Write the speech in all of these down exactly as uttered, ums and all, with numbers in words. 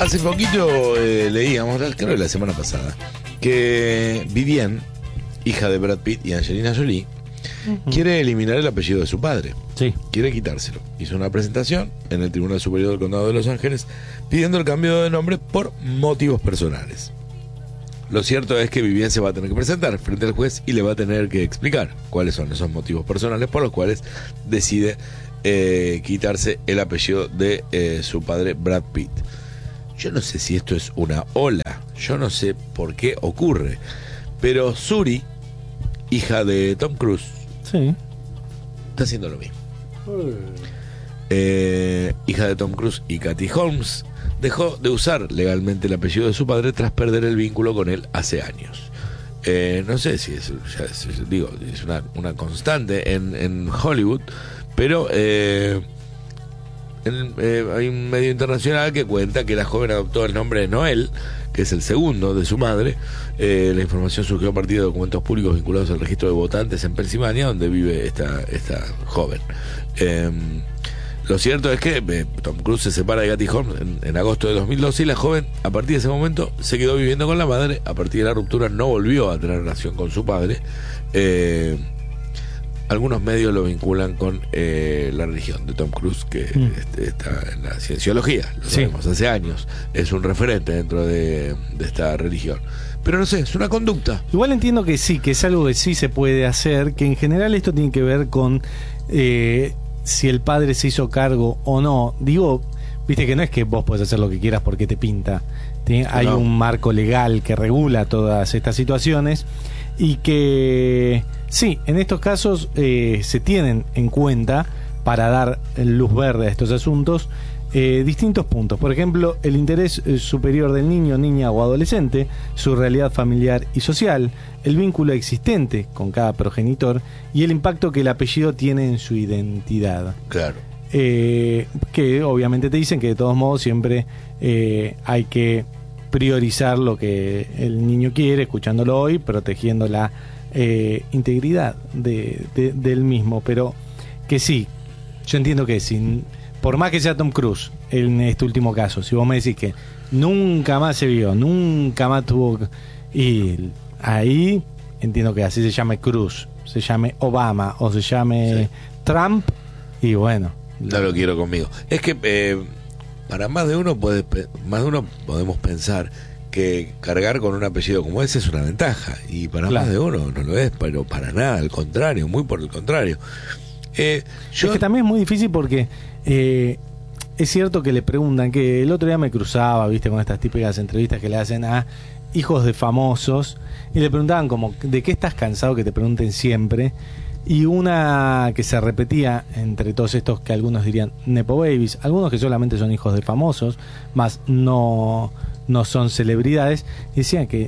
Hace poquito eh, leíamos, creo que la semana pasada, que Vivienne, hija de Brad Pitt y Angelina Jolie, uh-huh. quiere eliminar el apellido de su padre. Sí. Quiere quitárselo. Hizo una presentación en el Tribunal Superior del Condado de Los Ángeles pidiendo el cambio de nombre por motivos personales. Lo cierto es que Vivienne se va a tener que presentar frente al juez y le va a tener que explicar cuáles son esos motivos personales por los cuales decide eh, quitarse el apellido de eh, su padre Brad Pitt. Yo no sé si esto es una ola, yo no sé por qué ocurre, pero Suri, hija de Tom Cruise, sí. está haciendo lo mismo. Eh, hija de Tom Cruise y Katie Holmes, dejó de usar legalmente el apellido de su padre tras perder el vínculo con él hace años. Eh, no sé si es, ya es, digo, es una, una constante en, en Hollywood, pero eh, en, eh, hay un medio internacional que cuenta que la joven adoptó el nombre de Noel, que es el segundo de su madre. Eh, la información surgió a partir de documentos públicos vinculados al registro de votantes en Pensilvania, donde vive esta, esta joven. Eh, Lo cierto es que eh, Tom Cruise se separa de Katie Holmes en, en agosto de dos mil doce y la joven, a partir de ese momento, se quedó viviendo con la madre. A partir de la ruptura no volvió a tener relación con su padre. Eh, algunos medios lo vinculan con eh, la religión de Tom Cruise, que mm. este, está en la cienciología, lo sí. sabemos hace años. Es un referente dentro de, de esta religión. Pero no sé, es una conducta. Igual entiendo que sí, que es algo que sí se puede hacer, que en general esto tiene que ver con... Eh, si el padre se hizo cargo o no. Digo, viste que no es que vos podés hacer lo que quieras porque te pinta. ¿Sí? Hay no. un marco legal que regula todas estas situaciones y que sí, en estos casos eh, se tienen en cuenta para dar luz verde a estos asuntos eh, distintos puntos. Por ejemplo, el interés eh, superior del niño, niña o adolescente, su realidad familiar y social, el vínculo existente con cada progenitor y el impacto que el apellido tiene en su identidad. Claro. Eh, que obviamente te dicen que de todos modos siempre eh, hay que priorizar lo que el niño quiere, escuchándolo hoy, protegiendo la eh, integridad de, de, del mismo. Pero que sí, yo entiendo que sin, por más que sea Tom Cruise en este último caso, si vos me decís que nunca más se vio, nunca más tuvo... y ahí entiendo que así se llame Cruz, se llame Obama o se llame sí. Trump, y bueno, no lo quiero conmigo. Es que eh, para más de uno puede, más de uno podemos pensar que cargar con un apellido como ese es una ventaja, y para claro. más de uno no lo es, pero para nada, al contrario, muy por el contrario. Eh, yo... Es que también es muy difícil porque eh, es cierto que le preguntan, que el otro día me cruzaba, viste, con estas típicas entrevistas que le hacen a hijos de famosos, y le preguntaban como, ¿de qué estás cansado que te pregunten siempre? Y una que se repetía entre todos estos, que algunos dirían nepo babies, algunos que solamente son hijos de famosos, más no, no son celebridades, decían que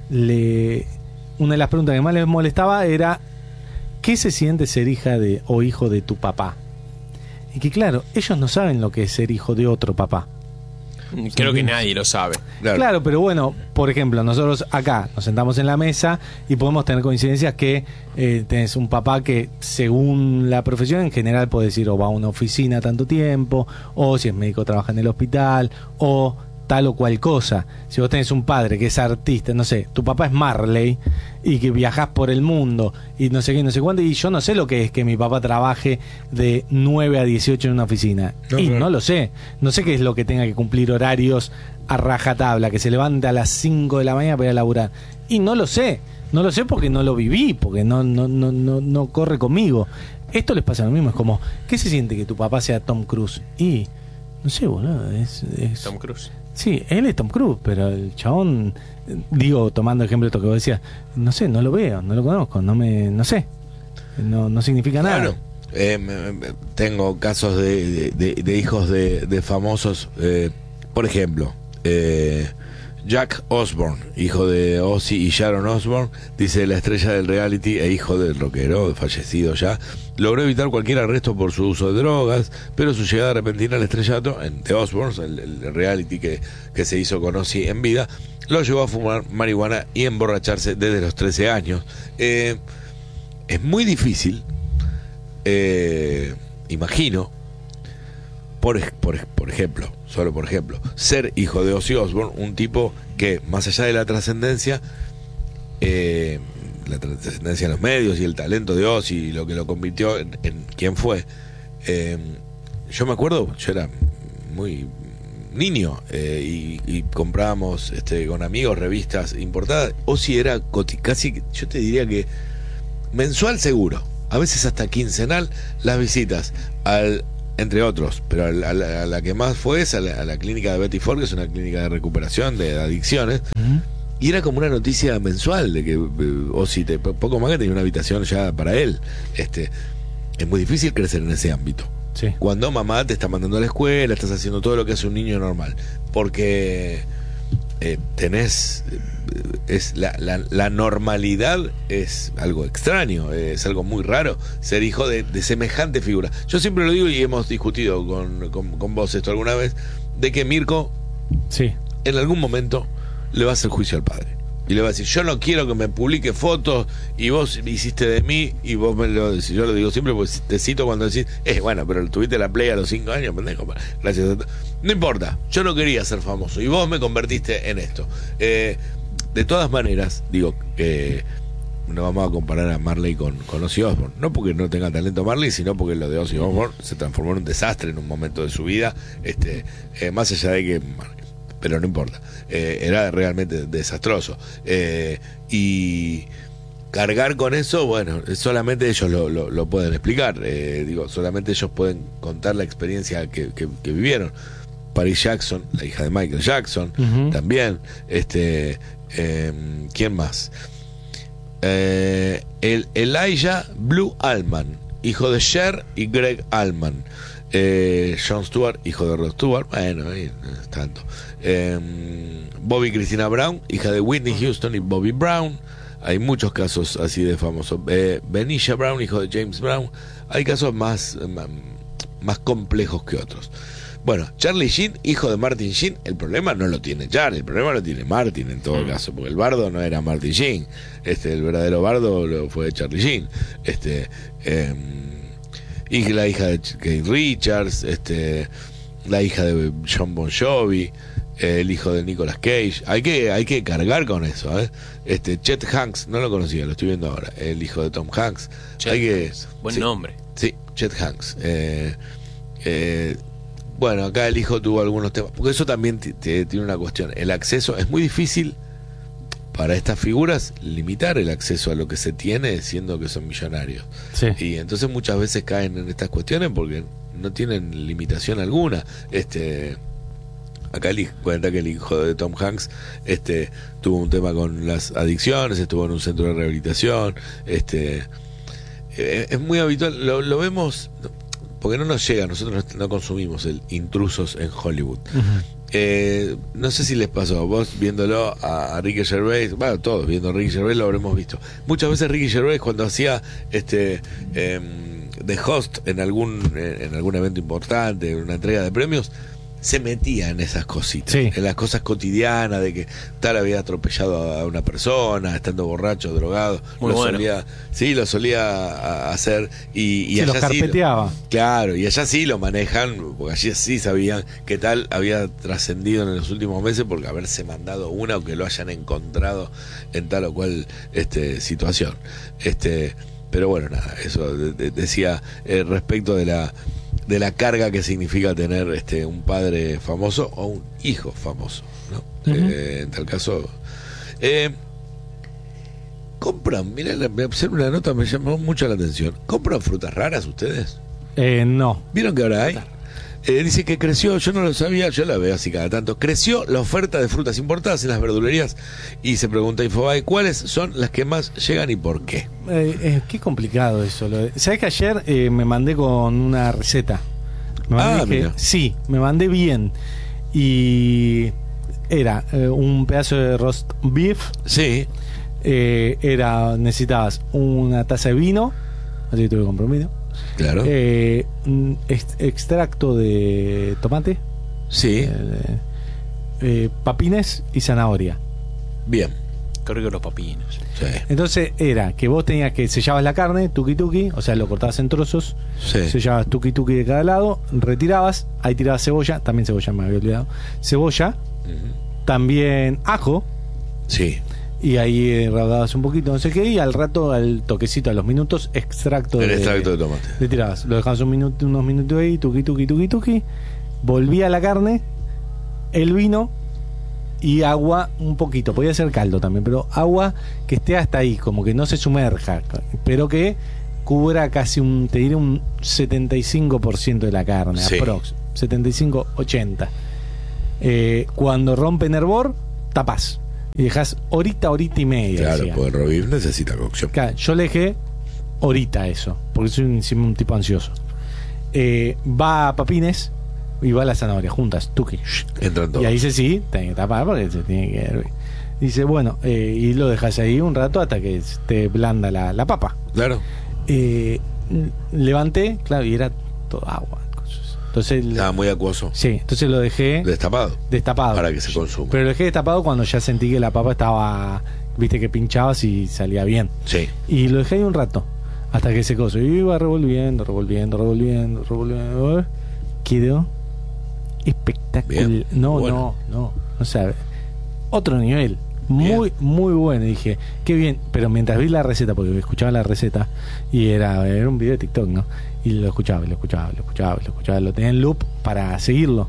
le una de las preguntas que más les molestaba era ¿qué se siente ser hija de o hijo de tu papá? Y que claro, ellos no saben lo que es ser hijo de otro papá. Creo que nadie lo sabe. Claro. claro, pero bueno, por ejemplo, nosotros acá nos sentamos en la mesa y podemos tener coincidencias que eh, tenés un papá que según la profesión en general puede decir o va a una oficina tanto tiempo, o si es médico trabaja en el hospital, o tal o cual cosa. Si vos tenés un padre que es artista, no sé, tu papá es Marley y que viajás por el mundo y no sé qué, no sé cuánto, y yo no sé lo que es que mi papá trabaje de nueve a dieciocho en una oficina. No, y no. no lo sé. No sé qué es lo que tenga que cumplir horarios a rajatabla, que se levante a las cinco de la mañana para ir a laburar. Y no lo sé. No lo sé porque no lo viví, porque no, no, no, no, no corre conmigo. Esto les pasa lo mismo, es como, ¿qué se siente que tu papá sea Tom Cruise? Y, no sé, boludo, es... es... Tom Cruise. Sí, él es Tom Cruise, pero el chabón, digo, tomando ejemplo de esto que vos decías, no sé, no lo veo, no lo conozco, no me, no sé, no, no significa nada. Claro, eh, me, me, tengo casos de, de, de hijos de, de famosos, eh, por ejemplo, eh, Jack Osbourne, hijo de Ozzy y Sharon Osbourne, dice la estrella del reality e hijo del rockero, fallecido ya, logró evitar cualquier arresto por su uso de drogas, pero su llegada repentina al estrellato en The Osbournes, el, el reality que, que se hizo con Ozzy en vida, lo llevó a fumar marihuana y emborracharse desde los trece años. Eh, es muy difícil, eh, imagino, por, ej- por, ej- por ejemplo, solo por ejemplo, ser hijo de Ozzy Osbourne, un tipo que, más allá de la trascendencia, eh, la trascendencia en los medios y el talento de Ozzy y lo que lo convirtió en, en quien fue, eh, yo me acuerdo, yo era muy niño eh, y, y comprábamos este, con amigos revistas importadas. Ozzy era coti- casi, yo te diría que mensual seguro, a veces hasta quincenal, las visitas al, entre otros, pero a la, a la, a la que más fue es a la, a la clínica de Betty Ford, que es una clínica de recuperación de adicciones. Uh-huh. Y era como una noticia mensual de que eh, Ozzy, te, poco más que tenía una habitación ya para él. Este, es muy difícil crecer en ese ámbito. Sí. Cuando mamá te está mandando a la escuela, estás haciendo todo lo que hace un niño normal, porque eh, tenés eh, es la, la, la normalidad es algo extraño, eh, es algo muy raro ser hijo de, de semejante figura. Yo siempre lo digo y hemos discutido con, con, con vos esto alguna vez, de que Mirko sí. en algún momento le va a hacer juicio al padre y le va a decir: yo no quiero que me publique fotos y vos hiciste de mí, y vos me lo decís. Yo lo digo siempre porque te cito cuando decís: eh, bueno, pero tuviste la play a los cinco años, pendejo, gracias a... No importa, yo no quería ser famoso y vos me convertiste en esto. Eh, de todas maneras, digo, eh, no vamos a comparar a Marley con, con Ozzy Osbourne, no porque no tenga talento Marley, sino porque lo de Ozzy Osbourne se transformó en un desastre en un momento de su vida, este, eh, más allá de que... pero no importa, eh, era realmente desastroso, eh, y cargar con eso, bueno, solamente ellos lo, lo, lo pueden explicar, eh, digo, solamente ellos pueden contar la experiencia que, que, que vivieron. Paris Jackson, la hija de Michael Jackson, uh-huh. también, este, eh, ¿quién más? Eh, el Elijah Blue Allman, hijo de Cher y Greg Allman. Eh, Jon Stewart, hijo de Rod Stewart, bueno, ahí no es tanto. Eh, Bobby Christina Brown, hija de Whitney Houston y Bobby Brown. Hay muchos casos así de famosos. Eh, Benicia Brown, hijo de James Brown. Hay casos más, más, más complejos que otros. Bueno, Charlie Sheen, hijo de Martin Sheen. El problema no lo tiene Charlie, el problema lo tiene Martin en todo caso, porque el bardo no era Martin Sheen. Este, el verdadero bardo lo fue Charlie Sheen. Este, eh, y la hija de Keith Richards, este, la hija de John Bon Jovi, eh, el hijo de Nicolas Cage. Hay que, hay que cargar con eso, ¿eh? Este, Chet Hanks, no lo conocía, lo estoy viendo ahora. El hijo de Tom Hanks. Chet hay que, Hanks, buen sí, nombre. Sí, Chet Hanks. Eh, eh, bueno, acá el hijo tuvo algunos temas, porque eso también t- t- tiene una cuestión. El acceso es muy difícil para estas figuras, limitar el acceso a lo que se tiene siendo que son millonarios. Sí. Y entonces muchas veces caen en estas cuestiones porque no tienen limitación alguna. Este, acá el hijo, cuenta que el hijo de Tom Hanks este, tuvo un tema con las adicciones, estuvo en un centro de rehabilitación. Este, eh, es muy habitual, lo, lo vemos porque no nos llega, nosotros no, no consumimos el intrusos en Hollywood. Uh-huh. Eh, no sé si les pasó, vos viéndolo a, a Ricky Gervais, bueno, todos viendo a Ricky Gervais lo habremos visto. Muchas veces Ricky Gervais, cuando hacía este eh, de host en algún en algún evento importante, en una entrega de premios, se metía en esas cositas, sí. en las cosas cotidianas de que tal había atropellado a una persona, estando borracho, drogado. Muy lo bueno. solía, sí, lo solía hacer y, y sí, allá los carpeteaba. Sí, claro, y allá sí lo manejan, porque allí sí sabían qué tal había trascendido en los últimos meses porque haberse mandado una o que lo hayan encontrado en tal o cual este situación. Este, pero bueno, nada, eso de, de, decía eh, respecto de la de la carga que significa tener este un padre famoso o un hijo famoso, ¿no? Uh-huh. Eh, en tal caso, eh, compran, mirá, me observo una nota, me llamó mucho la atención. ¿Compran frutas raras ustedes? Eh, no. ¿Vieron que ahora hay? Eh, dice que creció, yo no lo sabía, yo la veo así cada tanto. Creció la oferta de frutas importadas en las verdulerías y se pregunta Infobae cuáles son las que más llegan y por qué. Eh, eh, qué complicado eso. Lo de... ¿Sabés que ayer eh, me mandé con una receta? Me mandé ah, que... mira. Sí, me mandé bien. Y era eh, un pedazo de roast beef. Sí. Eh, era, necesitabas una taza de vino, así que tuve compromiso. Claro. Eh, un ex- extracto de tomate. Sí. Eh, eh, papines y zanahoria. Bien. Qué rico los papinos. Sí. Entonces era que vos tenías que sellabas la carne, tuki tuki, o sea, lo cortabas en trozos, Sí. sellabas tuki tuki de cada lado, retirabas, ahí tirabas cebolla, también cebolla me había olvidado, cebolla, Ujú. también ajo, Sí. y ahí eh, raudabas un poquito, no sé qué, y al rato, al toquecito, a los minutos, extracto El de, extracto de tomate. le tirabas, lo dejabas un minuto, unos minutos ahí, tuki tuki tuki tuki, volvía la carne, el vino y agua un poquito, podía ser caldo también, pero agua que esté hasta ahí, como que no se sumerja, pero que cubra casi un, te diré un setenta y cinco por ciento de la carne, Sí. aprox, setenta y cinco, ochenta. Eh, cuando rompen hervor, tapás y dejas horita, horita y media. Claro, decía. porque el roast beef necesita cocción. Claro, yo le dejé horita eso, porque soy un, encima un tipo ansioso. Eh, va a papines y va a la zanahoria, juntas, tuki. Entran todos. Y ahí dice sí, tenés que tapar porque se tiene que hervir. Dice, bueno, eh, y lo dejas ahí un rato hasta que esté blanda la, la papa. Claro. Eh, levanté, claro, y era todo agua. Entonces, Estaba muy acuoso. sí, entonces lo dejé Destapado. destapado. Para que se consuma. Pero lo dejé destapado cuando ya sentí que la papa estaba, viste que pinchabas y salía bien. Sí. Y lo dejé ahí un rato, hasta que se coso. Y iba revolviendo, revolviendo, revolviendo, revolviendo. Quedó espectacular. Bien, No, bueno. no, no, no sabe. Otro nivel. Muy, Bien. muy bueno. Y dije, qué bien. Pero mientras vi la receta, porque escuchaba la receta, y era, era un video de TikTok, ¿no? Y lo escuchaba, y lo escuchaba, y lo escuchaba, y lo escuchaba. Lo tenía en loop para seguirlo.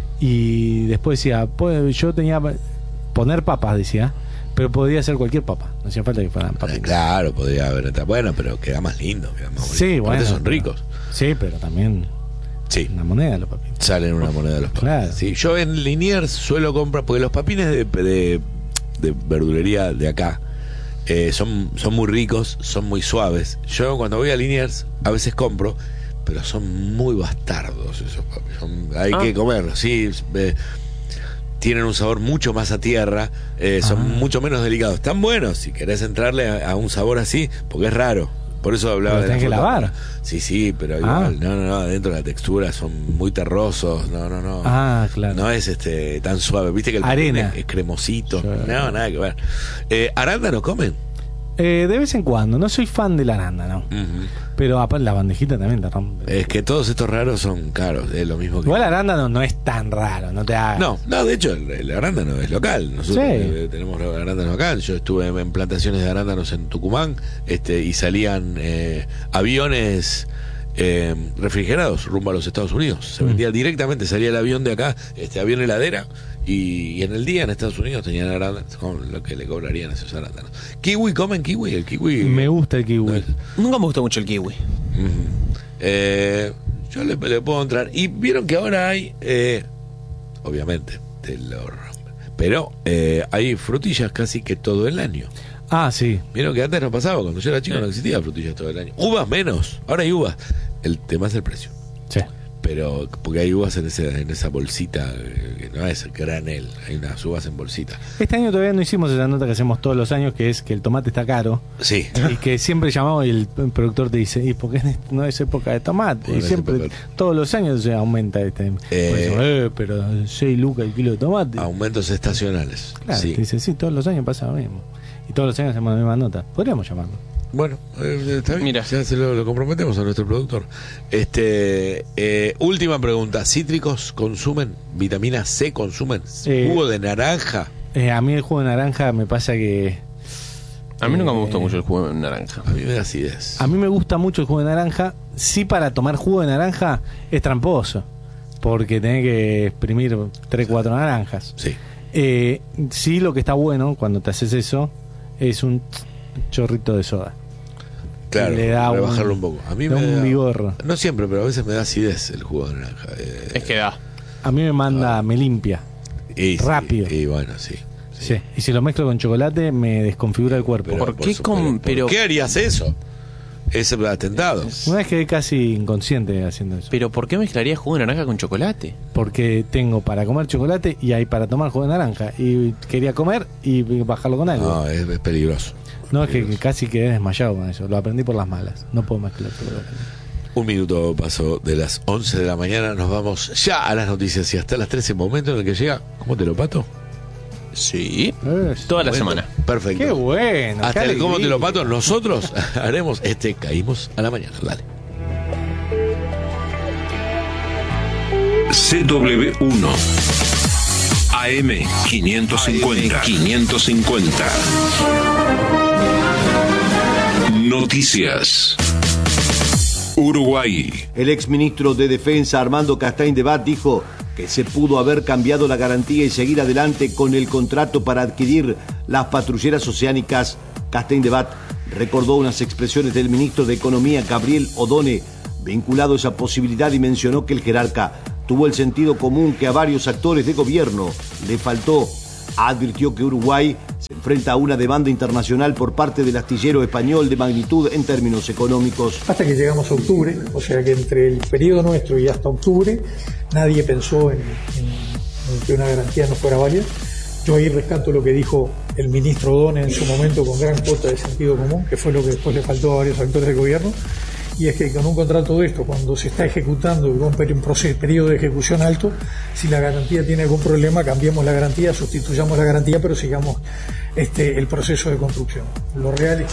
Y después decía, pues yo tenía poner papas, decía, pero podía ser cualquier papa. No hacía falta que fueran papas. Claro, podría haber. Bueno, pero queda más lindo. Queda más bonito. Sí, Aparte bueno. son pero- ricos. Sí, pero también Sí. una moneda los papitos. Salen una moneda los papines. Claro. Sí, yo en Liniers suelo comprar, porque los papines de, de, de verdulería de acá eh, son, son muy ricos, son muy suaves. Yo cuando voy a Liniers a veces compro, pero son muy bastardos esos papines. Son- hay Ah. que comerlos, sí. eh, tienen un sabor mucho más a tierra, eh, son Ah. mucho menos delicados. Están buenos si querés entrarle a, a un sabor así, porque es raro. Por eso hablaba Pero de la tenés que fruta. lavar. Sí, sí, pero Ah. igual, no, no, no, dentro de la textura son muy terrosos, no, no, no. Ah, claro. No es este tan suave, viste que el Arena. papel es, es cremosito. Sí. No, nada que ver. Eh, ¿Arándanos comen? Eh, de vez en cuando, no soy fan de la aranda, ¿no? Ujú. Pero aparte la bandejita también te rompe. Es que todos estos raros son caros, es lo mismo que. Igual arándano no es tan raro, no te hagas. No, no, de hecho el, el arándano es local. Nosotros Sí. eh, tenemos arándanos acá. Yo estuve en plantaciones de arándanos en Tucumán, este, y salían eh, aviones eh, refrigerados rumbo a los Estados Unidos. Se Mm. vendía directamente, salía el avión de acá, este avión heladera, y, y en el día en Estados Unidos tenían arándanos con lo que le cobrarían a esos arándanos. ¿Kiwi comen kiwi? El kiwi. Me gusta el No kiwi. es- Nunca me gustó mucho el kiwi. Ujú. Eh, yo le, le puedo entrar. Y vieron que ahora hay, eh, obviamente, te lo rompe, pero eh, hay frutillas casi que todo el año. Ah, sí. Vieron que antes no pasaba, cuando yo era chico Sí. no existía frutillas todo el año. Uvas menos, ahora hay uvas. El tema es el precio. Sí. Pero porque hay uvas en, ese, en esa bolsita, eh, que no es granel, hay unas uvas en bolsita. Este año todavía no hicimos esa nota que hacemos todos los años, que es que el tomate está caro. Sí. Y que siempre llamamos y el productor te dice, ¿y por qué no es época de tomate? Porque Y no es siempre, época. todos los años se aumenta este. Eh. Por eso, eh, pero seis lucas el kilo de tomate. Aumentos estacionales. Claro, Sí. te dice, sí, todos los años pasa lo mismo. Y todos los años hacemos la misma nota. Podríamos llamarlo. Bueno, eh, está bien. Mira. Ya se lo, lo comprometemos a nuestro productor. Este, eh, última pregunta. ¿Cítricos consumen? ¿Vitamina C consumen? Eh. ¿Jugo de naranja? Eh, a mí el jugo de naranja me pasa que... A mí nunca me Eh. gustó mucho el jugo de naranja. A mí me da acidez. A mí me gusta mucho el jugo de naranja. Sí, para tomar jugo de naranja es tramposo. Porque tenés que exprimir tres cuatro naranjas. Sí. Eh, sí, lo que está bueno cuando te haces eso es un chorrito de soda. Claro, Le da rebajarlo un- un, poco. A mí da me un da, vigor. No siempre, pero a veces me da acidez el jugo de naranja. Eh, Es que da. A mí me manda, me limpia. y, sí, rápido. Y, bueno, sí. sí. Sí. Y si lo mezclo con chocolate me desconfigura el cuerpo. Pero, ¿Por qué su- con- pero- pero- ¿por qué harías eso? Es atentado. Una vez quedé casi inconsciente haciendo eso. Pero ¿por qué mezclarías jugo de naranja con chocolate? Porque tengo para comer chocolate y hay para tomar jugo de naranja. Y quería comer y bajarlo con algo. No, es, es peligroso. No, es que, que casi quedé desmayado con eso. Lo aprendí por las malas. No puedo mezclar chocolate. Un minuto pasó de las once de la mañana. Nos vamos ya a las noticias y hasta las trece, momento en el que llega. ¿Cómo te lo pato? Sí. Es- Toda la Momento. semana. Perfecto. Qué bueno. Hasta qué el cómo te lo alegría. pato, nosotros haremos este Caímos a la mañana. Dale. C W uno A M quinientos cincuenta. quinientos cincuenta. Noticias. Uruguay. El exministro de Defensa Armando Castaing-Debat dijo que se pudo haber cambiado la garantía y seguir adelante con el contrato para adquirir las patrulleras oceánicas. Castaing-Debat recordó unas expresiones del ministro de Economía Gabriel Odone vinculado a esa posibilidad y mencionó que el jerarca tuvo el sentido común que a varios actores de gobierno le faltó. Advirtió que Uruguay se enfrenta a una demanda internacional por parte del astillero español de magnitud en términos económicos. Hasta que llegamos a octubre, o sea que entre el periodo nuestro y hasta octubre, nadie pensó en, en, en que una garantía no fuera válida. Yo ahí rescato lo que dijo el ministro Odone en su momento con gran cuota de sentido común, que fue lo que después le faltó a varios actores del gobierno. Y es que con un contrato de esto, cuando se está ejecutando con un proceso, periodo de ejecución alto, si la garantía tiene algún problema, cambiemos la garantía, sustituyamos la garantía, pero sigamos este, el proceso de construcción. Lo real es